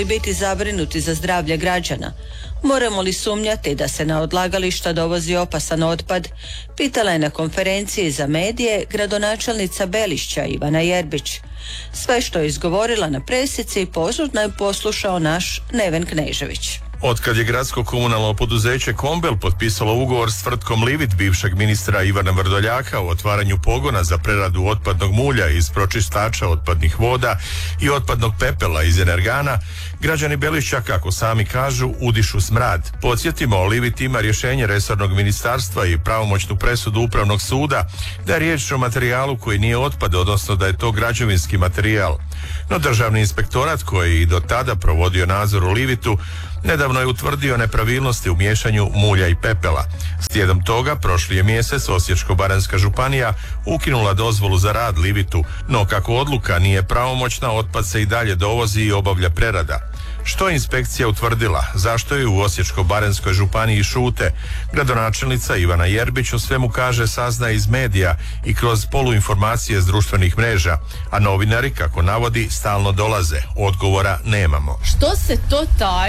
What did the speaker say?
biti zabrinuti za zdravlje građana? Moramo li sumnjati da se na odlagališta dovozi opasan otpad? Pitala je na konferenciji za medije gradonačelnica Belišća Ivana Jerbić. Sve što je izgovorila na presici pozorno je poslušao naš Neven Knežević. Otkad je gradsko komunalno poduzeće Kombel potpisalo ugovor s tvrtkom Livit bivšeg ministra Ivana Vrdoljaka o otvaranju pogona za preradu otpadnog mulja iz pročistača otpadnih voda i otpadnog pepela iz energana, građani Belišća, kako sami kažu, udišu smrad. Podsjetimo, Livit ima rješenje resornog ministarstva i pravomoćnu presudu Upravnog suda da je riječ o materijalu koji nije otpad, odnosno da je to građevinski materijal. No Državni inspektorat, koji je i do tada provodio nadzor u Livitu, nedavno je utvrdio nepravilnosti u miješanju mulja i pepela. Slijedom toga, prošli je mjesec Osječko-baranjska županija ukinula dozvolu za rad Livitu, no kako odluka nije pravomoćna, otpad se i dalje dovozi i obavlja prerada. Što je inspekcija utvrdila? Zašto je u Osječko-baranjskoj županiji šute? Gradonačelnica Ivana Jerbić o svemu kaže sazna iz medija i kroz poluinformacije s društvenih mreža, a novinari, kako navodi, stalno dolaze. Odgovora nemamo. Što se to taji?